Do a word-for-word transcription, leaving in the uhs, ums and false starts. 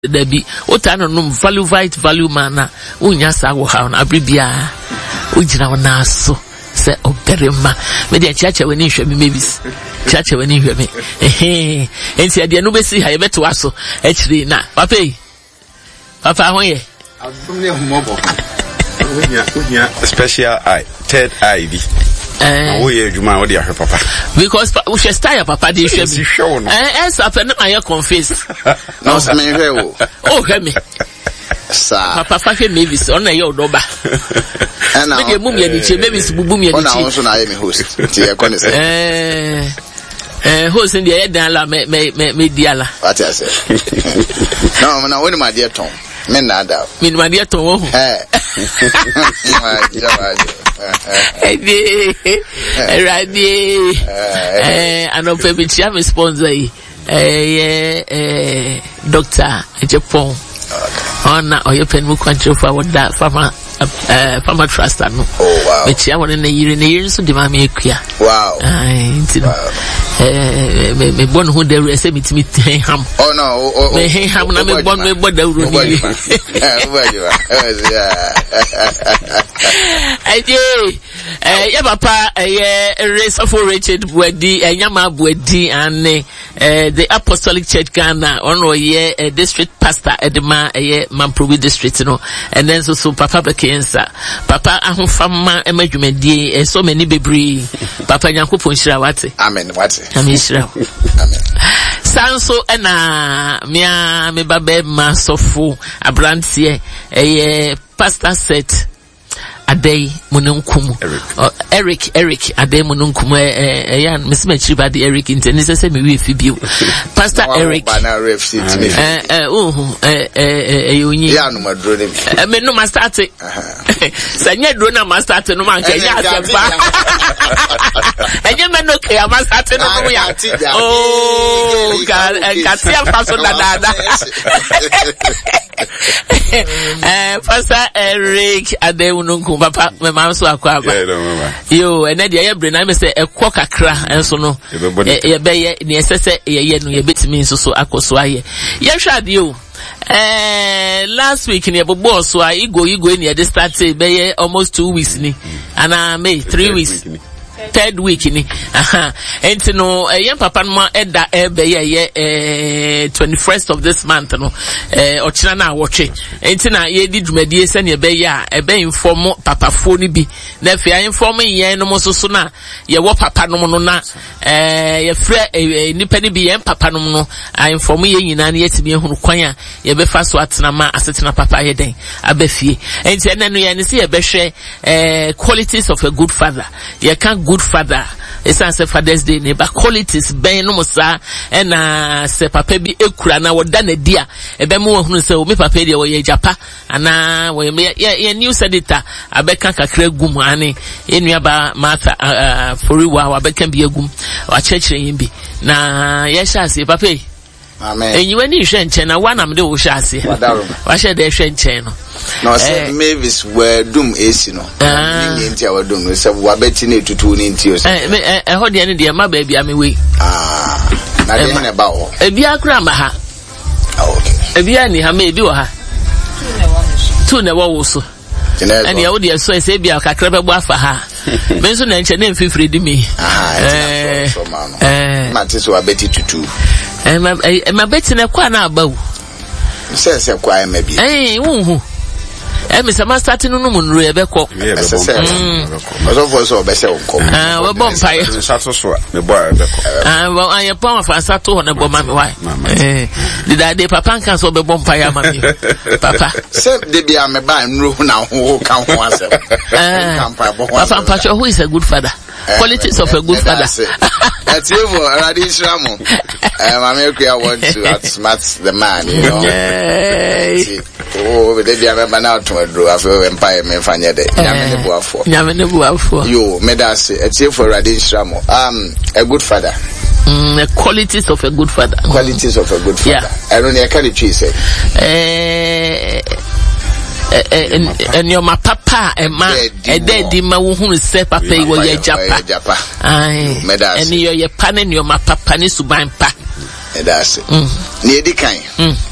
there be what I don't know value right value mana unya sa wo ha na abribia ujina wana so say oberema me dey chacha wani hwe me maybes chacha wani hwe me eh enti ade no be si ha ye beto aso akiri na papa yi papa ho ye adum ne humobo unya unya special eye third eye bi eh wo ye juma wo dey ahwe papa because we should style papa dey hwe me eh eh sape na aye confess no se me hwe wo oh hwe me sa papa fa hwe maybes on na ye odoba and now mum ye ni che maybes bubum ye ni chi ona so na ye me host ti e kon say eh eh host ndi ye dan la me me me diala what I say no na woni ma dey ton me na da me ma dey ton wo eh eh eh radio eh anope bi chia me sponsor yi eh eh doctor Ejepon ona oyepen mu control for what that farmer uh farmer trust no oh wow me chia won na yire na yire so de ma me akua wow ai nti eh me me bon hu de rese me timi ham oh no me ham na me bon me bon da uru ni eh aje eh ya papa eh race for Richard Buedi enyama Buedi and eh the Apostolic Church Ghana on ye district pastor edema eh Mamprobi district no and then so so papa bekensa papa ahofama emadwumadi eh so many bebre papa nyankopon hira wate amen wate amen hira amen sanso na mia me babe ma sofo abrantie eh pastor set Adey Mununkumu Eric Eric Adey Mununkumu eh yan mesima chiriba de Eric inteni se se me wi fi bio Pastor Eric eh eh oh eh eh yonyi ya no madro ne eh me no master ate sanya dro na master ate no man ka ya asempa enye me no ka master ate no ya oh ka ka tia faso la dada eh Pastor Eric Adey Mununkumu papa me ma so akwa ba yo ene de ye bre na me se ekwo kakra enso no ye be ye ne esese ye ye no ye betimi nso so akoso aye ye hwade o eh last week ne bobo so a igo igo ne ye start be ye almost two weeks ni ana me three weeks third week ni aha enti no eh papa no eda e be ye eh twenty-first of this month no eh ochina na awotwe enti na ye di dwumadie se ne be ye a e be inform papa fo ni bi na fe inform ye no so so na ye wo papa no no na eh ye frɛ nipa ni bi ye papa no no a inform ye nyina na yetimi ehunu kwan a ye be fa so atena ma asetena papa ye den abafie enti ene no ye ne se ye be hwɛ eh qualities of a good father ye can good father it's a Father's Day ne ba qualities ben no musa e na se papa bi ekura na woda na dia e be mu hunu se o me papa dia wo ye japa ana wo ye ye new editor abeka kakra gum ane enua ba Martha foriwa wa beka bi agum wa chechire yin bi na ye sha se papa amen enyiwe ni hwe nche na wa na me de wo hwe ase wa hwe de hwe nche no no say Mavis were dum esi no ni nti a wadum no say wa beti na etutu ni nti o say eh eh ho de ne de ma ba bia me we ah na de ne ba ho e bia kra ma ha okay e bia ni ha me bi wo ha tu ne wo wo so ene ya wo de so say bia kakra be bo afa ha me so na nche na mfifiri di mi ah eh so ma no eh ma ti so wa beti tutu eh ma beti na kwa na abawu se se kwa ma bi eh wo eh me sama start no no munru e be ko se se ozo fo so be se ko ah we bom pai sato so me bo e be ko ah bo aye pon fa sato ho na bo ma me why eh di da de papa kan so be bom pai ama me papa se de bia me ba nru na ho kan ho asem kan pa bo papa papa who is a good father qualities of a good father at you already shamo eh mama I want to outsmart the man you know oh de bia me ba na to adro afa empire me fanya de nyame ne boafo nyame ne boafo yo me da say at you for already shamo um a good father mm the qualities of a good father qualities of a good father yeah. I don't know can you say eh and your ma papa and ma e daddy ma wo hunu se papa yi wo ye japa ai and your ye pan and your ma papa ni suban pa e da se ni edi kan